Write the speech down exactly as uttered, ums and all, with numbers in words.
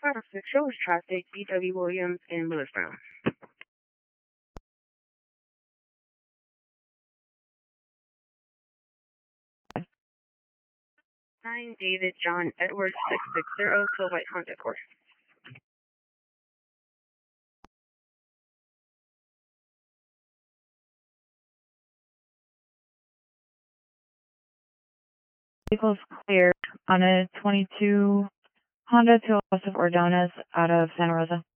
five oh six shows Tri-State, B W Williams, and Lewis Brown. Nine David John Edwards six six zero to White Honda Course. Vehicles cleared on a twenty-two Honda to west of Ordonez out of Santa Rosa.